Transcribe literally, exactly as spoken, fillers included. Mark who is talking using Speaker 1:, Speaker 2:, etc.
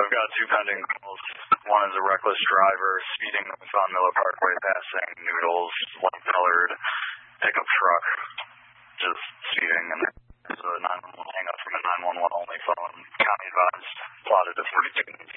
Speaker 1: I've got two pending calls. One is a reckless driver speeding on Miller Parkway, passing Noodles, light-colored pickup truck, just speeding, and there's a nine one one hang-up from a nine one one only phone. County advised, plotted to forty-two